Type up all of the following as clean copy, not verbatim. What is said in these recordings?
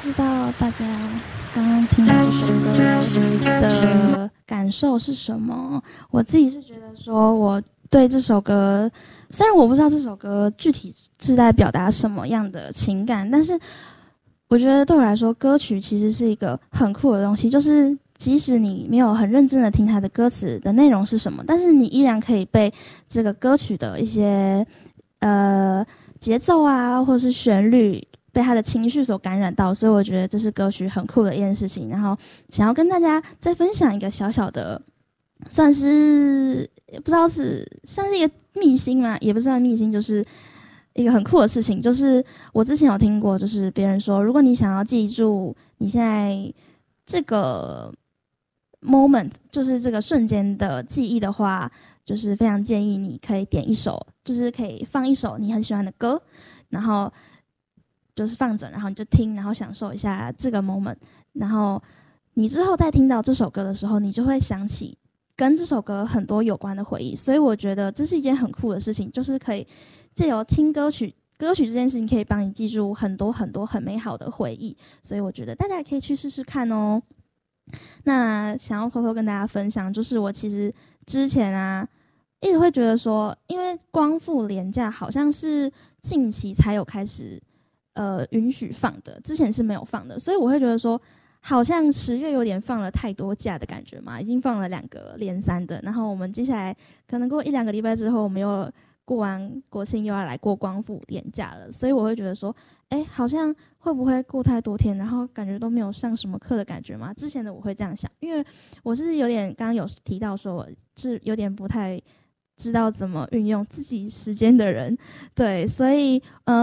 不知道大家刚刚听到这首歌的感受是什么？我自己是觉得说，我对这首歌，虽然我不知道这首歌具体是在表达什么样的情感，但是我觉得对我来说，歌曲其实是一个很酷的东西，就是即使你没有很认真的听它的歌词的内容是什么，但是你依然可以被这个歌曲的一些节奏啊，或者是旋律，被他的情绪所感染到，所以我觉得这是歌曲很酷的一件事情。然后想要跟大家再分享一个小小的，算是不知道是像是一个秘辛嘛，也不算秘辛，就是一个很酷的事情。就是我之前有听过，就是别人说，如果你想要记住你现在这个 moment， 就是这个瞬间的记忆的话，就是非常建议你可以点一首，就是可以放一首你很喜欢的歌，然后就是放着，然后你就听，然后享受一下这个 moment， 然后你之后再听到这首歌的时候，你就会想起跟这首歌很多有关的回忆。所以我觉得这是一件很酷的事情，就是可以借由听歌曲这件事情可以帮你记住很多很多很美好的回忆，所以我觉得大家也可以去试试看哦。那想要偷偷跟大家分享，就是我其实之前啊，一直会觉得说，因为光复连假好像是近期才有开始允许放的，之前是没有放的，所以我会觉得说，好像10月有点放了太多假的感觉嘛，已经放了2个连三的，然后我们接下来可能过1-2个礼拜之后，我们又过完国庆又要来过光复连假了，所以我会觉得说，好像会不会过太多天，然后感觉都没有上什么课的感觉嘛？之前的我会这样想，因为我是有点刚刚有提到说我是有点不太知道怎么运用自己时间的人，对，所以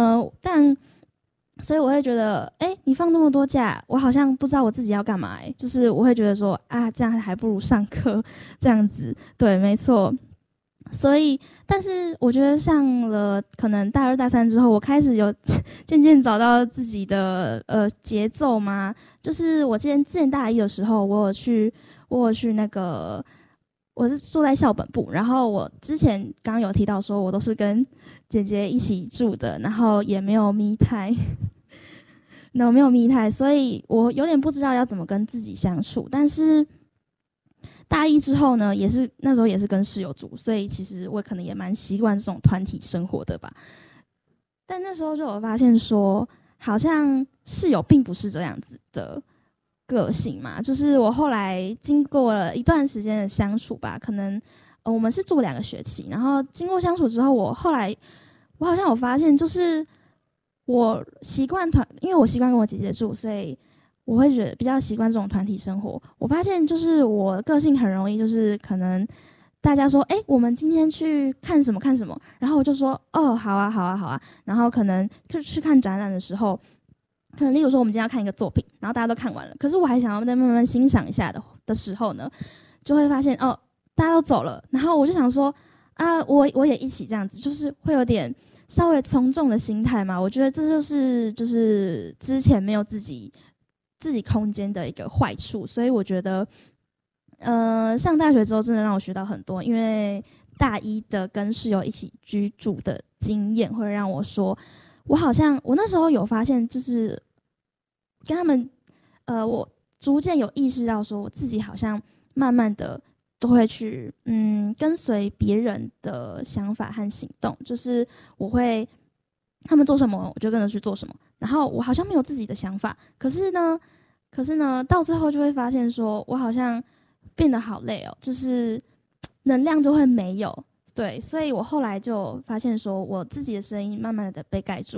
所以我会觉得，你放那么多假，我好像不知道我自己要干嘛，就是我会觉得说啊，这样还不如上课这样子，对，没错。所以，但是我觉得上了可能大2、大3之后，我开始有渐渐找到自己的节奏嘛。就是我之前大1的时候，我有去那个，我是住在校本部，然后我之前刚刚有提到说，我都是跟姐姐一起住的，然后也没有me time，那我没有me time，所以我有点不知道要怎么跟自己相处，但是。大1之后呢，那时候也是跟室友住，所以其实我可能也蛮习惯这种团体生活的吧。但那时候就有发现说，好像室友并不是这样子的个性嘛。就是我后来经过了一段时间的相处吧，可能我们是住2个学期，然后经过相处之后，我好像有发现，就是我习惯因为我习惯跟我姐姐住，所以。我会觉得比较习惯这种团体生活。我发现就是我个性很容易，就是可能大家说，我们今天去看什么看什么，然后我就说，哦，好啊，好啊，好啊。然后可能就去看展览的时候，可能例如说我们今天要看一个作品，然后大家都看完了，可是我还想要再慢慢欣赏一下的时候呢，就会发现哦，大家都走了，然后我就想说啊，我也一起这样子，就是会有点稍微从众的心态嘛。我觉得这就是之前没有自己空间的一个坏处，所以我觉得，上大学之后真的让我学到很多，因为大1的跟室友一起居住的经验，会让我说，我那时候有发现，就是跟他们，我逐渐有意识到说，我自己好像慢慢的都会去，跟随别人的想法和行动，就是我会他们做什么，我就跟着去做什么。然后我好像没有自己的想法，可是呢，到最后就会发现说，我好像变得好累哦，就是能量就会没有，对，所以我后来就发现说，我自己的声音慢慢的被盖住。